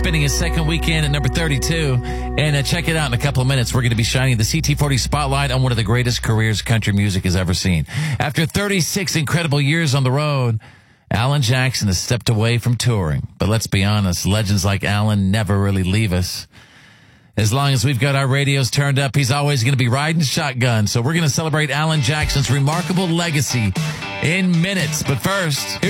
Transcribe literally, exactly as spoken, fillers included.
spending his second weekend at number thirty-two. And uh, check it out in a couple of minutes. We're going to be shining the C T forty spotlight on one of the greatest careers country music has ever seen. After thirty-six incredible years on the road, Alan Jackson has stepped away from touring. But let's be honest, legends like Alan never really leave us. As long as we've got our radios turned up, he's always going to be riding shotgun. So we're going to celebrate Alan Jackson's remarkable legacy in minutes. But first...